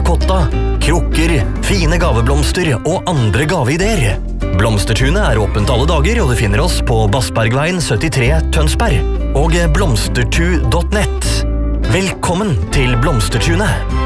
terrakotta, krukker, fine gaveblomster og andre gaveideer. Blomstertunet er åpent alle dager, og du finner oss på Bassbergveien 73 Tønsberg og blomstertu.net. Velkommen til Blomstertunet!